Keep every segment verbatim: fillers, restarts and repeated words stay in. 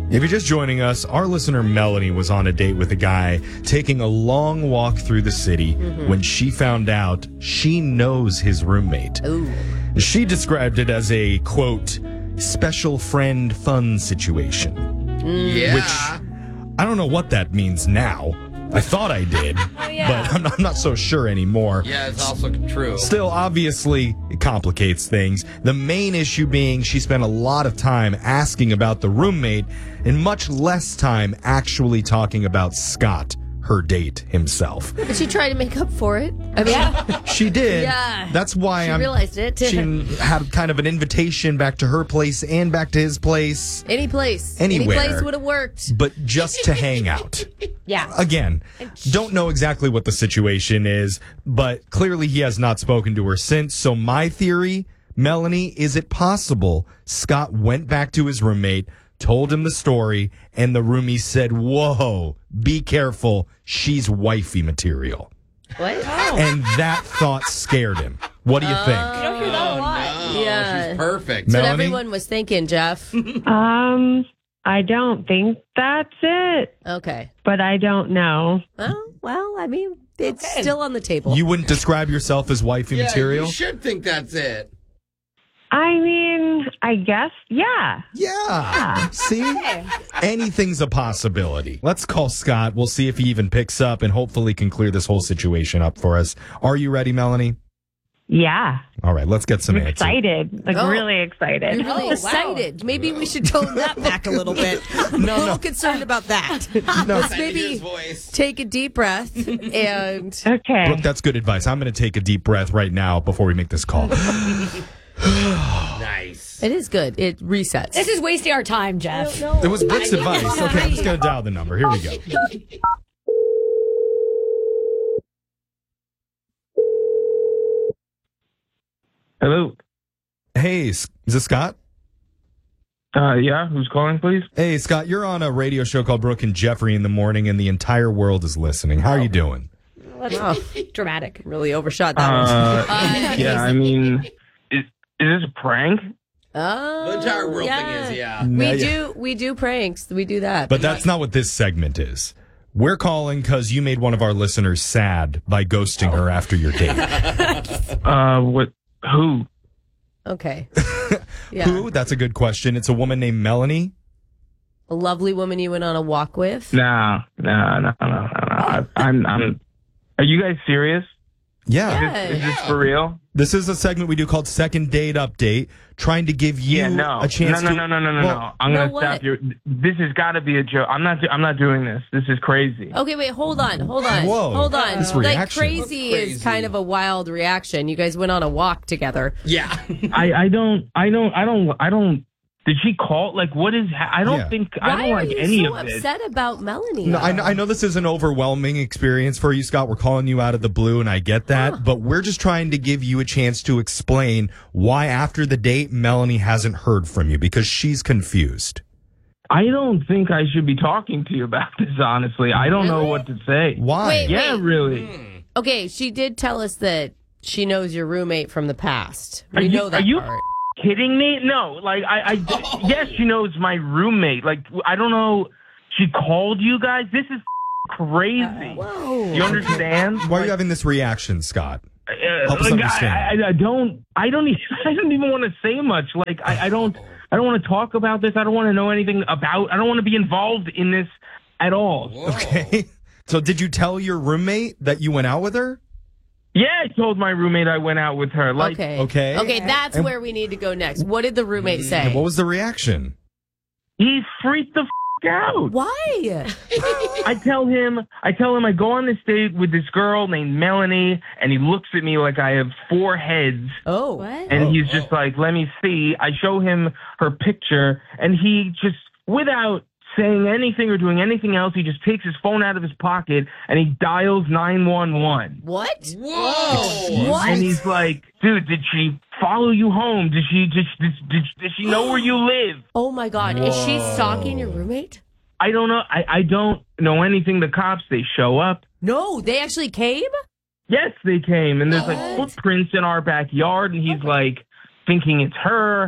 If you're just joining us, our listener Melanie was on a date with a guy taking a long walk through the city mm-hmm. when she found out she knows his roommate. Ooh. She described it as a, quote, special friend fun situation. Yeah. Which, I don't know what that means now. I thought I did, oh, yeah. but I'm not, I'm not so sure anymore. Yeah, it's also true. Still, obviously, it complicates things. The main issue being she spent a lot of time asking about the roommate and much less time actually talking about Scott, her date himself. Did she try to make up for it? I mean, yeah. She did. Yeah. That's why she I'm. realized it. She had kind of an invitation back to her place and back to his place. Any place. Anywhere. Any place would have worked. But just to hang out. Yeah. Again, don't know exactly what the situation is, but clearly he has not spoken to her since. So my theory, Melanie, is it possible Scott went back to his roommate, told him the story, and the roomie said, whoa, be careful, she's wifey material. What? Oh. And that thought scared him. What do you think? You don't hear that a lot. No, Yeah. she's perfect. That's what Melanie? everyone was thinking, Jeff. Um, I don't think that's it, Okay. but I don't know. Oh, well, I mean, it's Okay. still on the table. You wouldn't describe yourself as wifey Yeah, material? you should think that's it. I mean, I guess, yeah. Yeah. See? Anything's a possibility. Let's call Scott. We'll see if he even picks up and hopefully can clear this whole situation up for us. Are you ready, Melanie? Yeah. All right, let's get some I'm answers. excited. Like, Oh. really excited. You're really Oh, wow. excited. Maybe we should tone that back a little bit. I'm a little concerned about that. No. Let's I can hear maybe his voice. take a deep breath and Okay. Brooke, that's good advice. I'm going to take a deep breath right now before we make this call. Nice. it is good. It resets. This is wasting our time, Jeff. no. It was Brooke's advice. Okay, I'm just going to dial the number. Here we go. Hello. Hey, is this Scott? Uh, yeah, who's calling, please? Hey, Scott, you're on a radio show called Brooke and Jeffrey in the morning, and the entire world is listening. How are you doing? That's Oh. dramatic. Really overshot that one. Uh, yeah, I mean, is, is this a prank? Oh, The entire world yeah. thing is, yeah. No, We yeah. do we do pranks. We do that. But that's not what this segment is. We're calling because you made one of our listeners sad by ghosting her after your date. Uh, what? Who? Okay. Yeah. Who? That's a good question. It's a woman named Melanie. A lovely woman you went on a walk with. No, no, no, no, no. no. I, I'm, I'm. Are you guys serious? Yeah. Yeah. Is this for real? This is a segment we do called Second Date Update, trying to give you Yeah, no, a chance no, to... no, no, no, no, no, Well, no. I'm No, gonna what? stop you. This has got to be a joke. I'm not. do- I'm not doing this. This is crazy. Okay, wait, hold on, hold on. Whoa. Hold on. This Like reaction. crazy, What's crazy? is kind of a wild reaction. You guys went on a walk together. Yeah. I, I don't. I don't. I don't. I don't. Did she call? Like, what is? ha- I don't Yeah. think. Why I don't are like you any so of it. upset about Melanie? No, I, know, I know this is an overwhelming experience for you, Scott. We're calling you out of the blue, and I get that. Huh. But we're just trying to give you a chance to explain why, after the date, Melanie hasn't heard from you, because she's confused. I don't think I should be talking to you about this. Honestly, I don't know Really? what to say. Why? Wait, Yeah, wait. really. Okay, she did tell us that she knows your roommate from the past. We Are you- know that are you- part. Kidding me? No. Like I. I yes, she knows my roommate. Like I don't know. She called you guys. This is crazy. Whoa. You understand? Why are you having this reaction, Scott? Uh, Help us like, understand. I, I, I don't. I don't. Even, I don't even want to say much. Like I, I don't. I don't want to talk about this. I don't want to know anything about. I don't want to be involved in this at all. Whoa. Okay. So did you tell your roommate that you went out with her? Yeah, I told my roommate I went out with her. Like, Okay. Okay. Okay, that's And- where we need to go next. What did the roommate say? And what was the reaction? he freaked the f- out. Why? I tell him, I tell him I go on this date with this girl named Melanie, and he looks at me like I have four heads, Oh. What? and Oh. he's just like, let me see. I show him her picture, and he just, without saying anything or doing anything else, he just takes his phone out of his pocket, and he dials nine one one. What? Whoa. What? And he's like, dude, did she follow you home? Did she, did, did, did, did she know where you live? Oh my God. Is she stalking your roommate? I don't know. I, I don't know anything. The cops, they show up. No, they actually came? Yes, they came, and there's like What? footprints in our backyard, and he's like thinking it's her.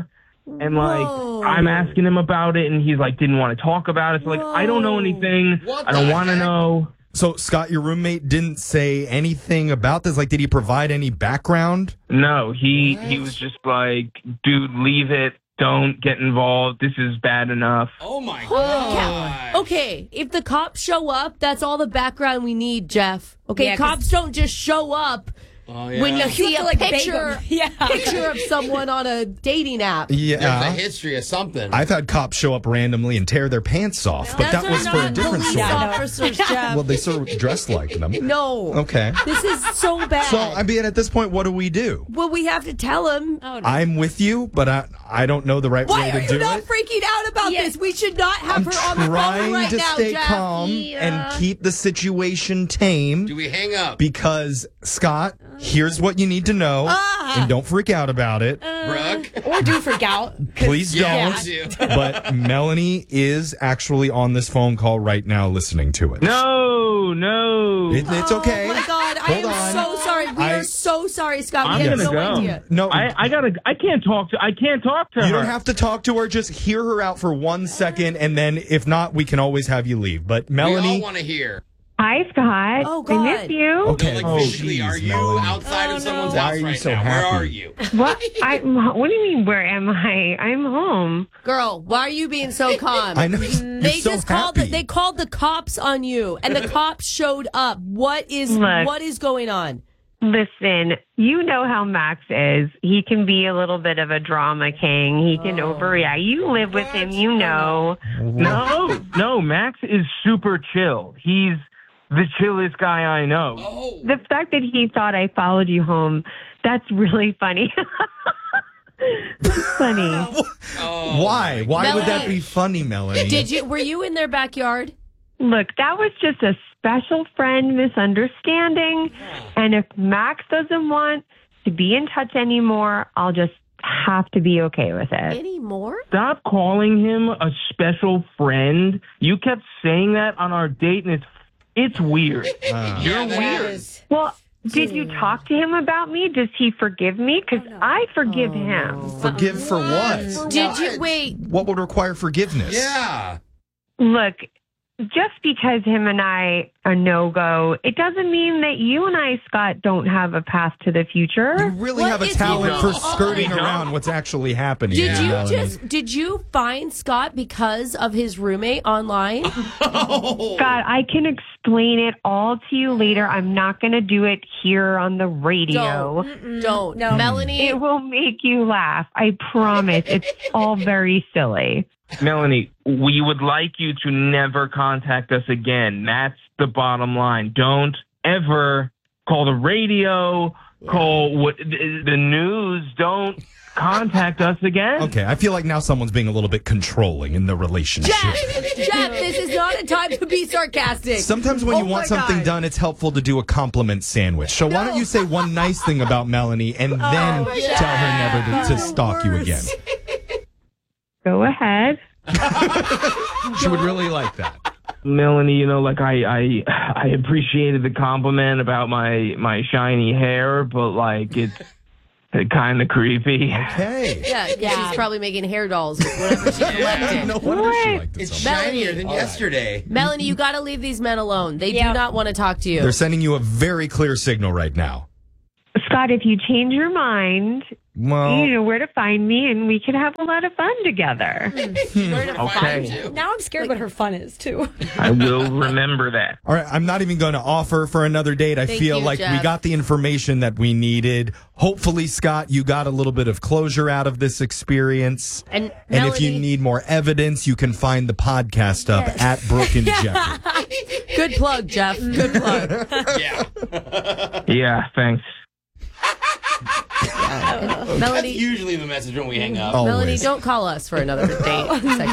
And like, Whoa. I'm asking him about it, and he's like, didn't want to talk about it. So like, I don't know anything. What I don't the want to heck? know. So, Scott, your roommate didn't say anything about this? Like, did he provide any background? No, he he was just like, dude, leave it. Don't get involved. This is bad enough. Oh my Yeah. god. Okay, if the cops show up, that's all the background we need, Jeff. Okay, Yeah, 'cause- cops don't just show up Oh yeah. when you You see have a to, like, beg picture, them. Yeah. picture of someone on a dating app. There's a Yeah. history of something. I've had cops show up randomly and tear their pants off, but That's that was are for a not different police story. officers, Jeff. Well, they sort of dressed like them. no. Okay. This is so bad. So, I mean, at this point, what do we do? well, we have to tell him. Oh, no. I'm with you, but I, I don't know the right Why way are to you do not it. freaking out about Yeah. this? We should not have I'm her on the phone trying right to now, stay Jeff. calm Yeah. and keep the situation tame. Do we hang up? Because, Scott, here's what you need to know, Ah. and don't freak out about it. Brooke? Or do freak out. 'cause- Please Yeah, don't. we do. But Melanie is actually on this phone call right now listening to it. No, no. It, it's okay. Oh my God! I Hold am on. so sorry. We I- are so sorry, Scott. I'm we have gonna no go. idea. No, I, I gotta. I can't talk to. I can't talk to you her. don't have to talk to her. Just hear her out for one second, and then if not, we can always have you leave. But We all Melanie, want to hear. Hi, Scott. Oh, I God. miss you. okay. Like Oh, physically, geez, are you Melanie. outside Oh, of someone's no. house Why are you right so now? Where happy? are you? What? I. What do you mean? Where am I? I'm home. Girl, why are you being so calm? I know. You're They so just called. The, happy. they called the cops on you, and the cops showed up. What is Look. what is going on? Listen, you know how Max is. He can be a little bit of a drama king. He can overreact. You live with him, you know. No, no. Max is super chill. He's the chillest guy I know. Oh. The fact that he thought I followed you home, that's really funny. That's funny. Oh. Why? Why would that Melanie. be funny, Melanie? Did you? Were you in their backyard? Look, that was just a special friend misunderstanding. And if Max doesn't want to be in touch anymore, I'll just have to be okay with it. Any more? Stop calling him a special friend. You kept saying that on our date, and it's it's weird. Uh, Yeah, that weird. is. Well, did you talk to him about me? Does he forgive me? Because I forgive him. forgive for what? Did you What? wait? What would require forgiveness? Yeah. Look, just because him and I are no-go, it doesn't mean that you and I, Scott, don't have a path to the You future. really What have a is talent going for on? skirting around what's actually happening. Did you Melanie. just? Did you find Scott because of his roommate online? Oh. Scott, I can explain it all to you later. I'm not going to do it here on the radio. Don't. Don't. No. Melanie. It will make you laugh. I promise. It's all very silly. Melanie, we would like you to never contact us again. That's the bottom line. Don't ever call the radio, call what, the, the news. Don't contact us again. Okay, I feel like now someone's being a little bit controlling in the relationship. Jeff, Jeff, this is not a time to be sarcastic. Sometimes when Oh you want my something God. done, it's helpful to do a compliment sandwich. So why don't you say one nice thing about Melanie and then Oh my tell her never to, to stalk you again? Go ahead. She would really like that. Melanie, you know, like I, I, I appreciated the compliment about my my shiny hair, but like it's kind of creepy. Okay. Yeah, 'cause Yeah. she's probably making hair dolls with whatever she collected. No wonder she liked it It's so much. shinier than All right. yesterday. Melanie, you got to leave these men alone. They do Yep. not want to talk to you. They're sending you a very clear signal right now. Scott, if you change your mind, Well, you know where to find me, and we can have a lot of fun together. Where to Okay. find you? Now I'm scared what her fun is, too. I will remember that. all right, I'm not even going to offer for another date. I Thank feel you, like we Jeff. got the information that we needed. Hopefully, Scott, you got a little bit of closure out of this experience. And, And if you Melanie- need more evidence, you can find the podcast up at Brooke and Jeffrey. Good plug, Jeff. Good plug. Yeah. Yeah, thanks. Melanie, That's usually the message when we hang up. Always. Melanie, don't call us for another date.